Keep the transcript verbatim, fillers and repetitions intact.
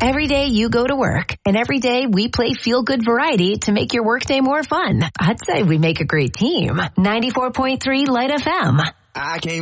Every day you go to work, and every day we play feel-good variety to make your workday more fun. I'd say we make a great team. ninety-four point three Light F M. I can't